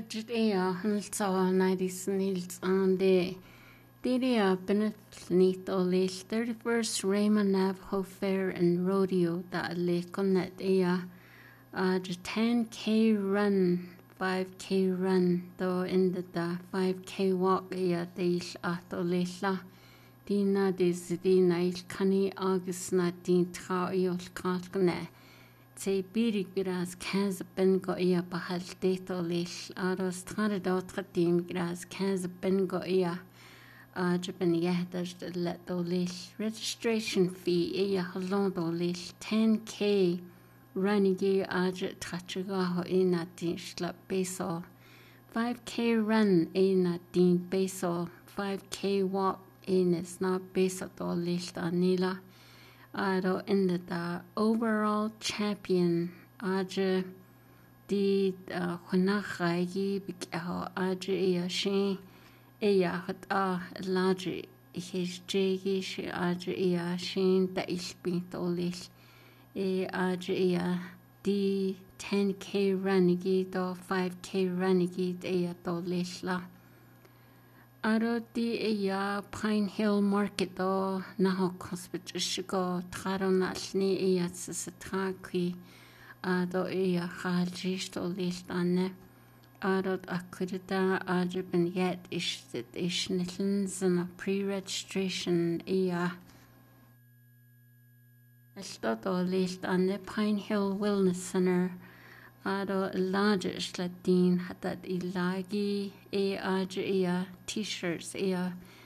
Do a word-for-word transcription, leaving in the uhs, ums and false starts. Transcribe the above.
Bridget Ea Hansa nineties Nils on the Didia Benefit Olish thirty-first Raymond Navajo Fair and Rodeo that Lake Connect Ea uh the ten K run five K run though in the five K walk Ea Deish at Olesla Dina des Dina Kani August nineteen Trau Eol Kalkne Te biri gras kaz ben go ia bahal deto lish aros tare d'autre team gras kaz ben go ia uh japan yahdaj let do lish registration fee ia halon do lish ten K running aj trachuga ho ina tin slap peso five K run ina tin peso five K walk in is not peso do lish anila Aro in the overall champion Aja di Hunachagi Bikaho Aja Ea Shin Ea Hata Laji his Jagi she Aja Ea Shin da ich bin Olish E Aja Ea di ten K Ranigi do five K Ranigi Ea Dolishla Aro di ea Pine Hill Market do naho hospital shigo taro nalni ea tsataki ado ea haljish to list ane aro akurita ado ben yet ish that ish nitlins and a pre-registration ea esto do list ane Pine Hill Wellness Center Ado large Latin hatat ilagi e aj ea t-shirts ea